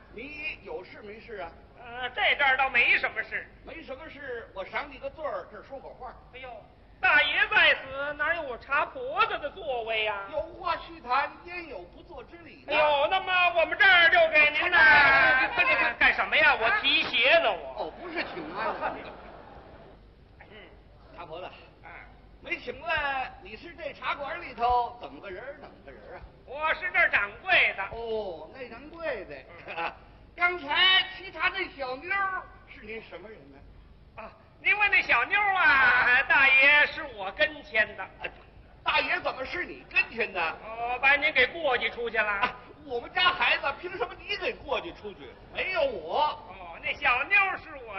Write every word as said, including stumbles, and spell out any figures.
你有事没事啊？ 呃，这阵儿倒没什么事。 没什么事，我赏你个座儿，这儿说会儿话。 哎呦，大爷在此，哪有我茶婆子的座位呀、 有话须谈，焉有不做之理呢？ 哎呦，那么我们这儿就给您呢。快点快干什么呀？我提鞋呢，我。 哦，不是请安。 嗯， 茶婆子， 啊， 没请问你是这茶馆里头怎么个人儿怎么个人儿啊？ 我是这儿掌柜的。 哦，那掌柜的。刚才沏茶那小妞儿是您什么人呢？ 啊，您问那小妞啊，大爷是我跟前的。 大爷怎么是你跟前的？ 哦，把您给过继出去了。 啊，我们家孩子凭什么你给过继出去？没有我。 哦，那小妞是我